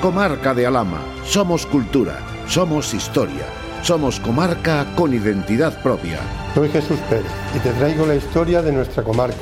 comarca de Alhama. Somos cultura, somos historia, somos comarca con identidad propia. Soy Jesús Pérez y te traigo la historia de nuestra comarca.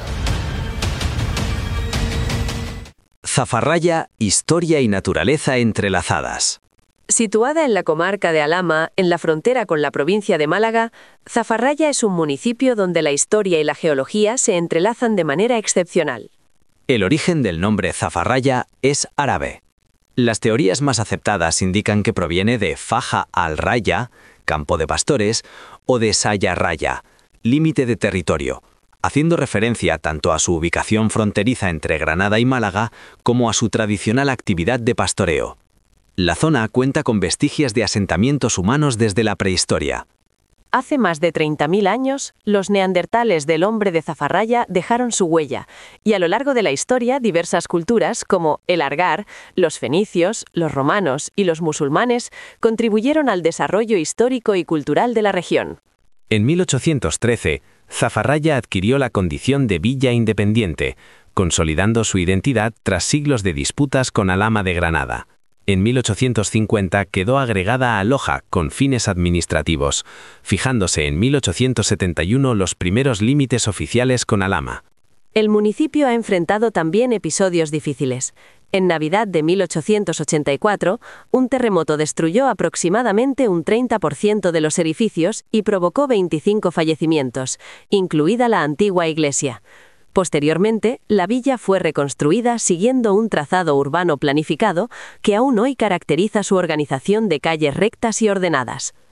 Zafarraya, historia y naturaleza entrelazadas. Situada en la comarca de Alhama, en la frontera con la provincia de Málaga, Zafarraya es un municipio donde la historia y la geología se entrelazan de manera excepcional. El origen del nombre Zafarraya es árabe. Las teorías más aceptadas indican que proviene de Faja al-Raya, campo de pastores, o de Saya Raya, límite de territorio, haciendo referencia tanto a su ubicación fronteriza entre Granada y Málaga como a su tradicional actividad de pastoreo. La zona cuenta con vestigios de asentamientos humanos desde la prehistoria. Hace más de 30.000 años, los neandertales del hombre de Zafarraya dejaron su huella, y a lo largo de la historia diversas culturas como el Argar, los fenicios, los romanos y los musulmanes contribuyeron al desarrollo histórico y cultural de la región. En 1813, Zafarraya adquirió la condición de villa independiente, consolidando su identidad tras siglos de disputas con Alhama de Granada. En 1850 quedó agregada a Loja con fines administrativos, fijándose en 1871 los primeros límites oficiales con Alhama. El municipio ha enfrentado también episodios difíciles. En Navidad de 1884, un terremoto destruyó aproximadamente un 30% de los edificios y provocó 25 fallecimientos, incluida la antigua iglesia. Posteriormente, la villa fue reconstruida siguiendo un trazado urbano planificado que aún hoy caracteriza su organización de calles rectas y ordenadas.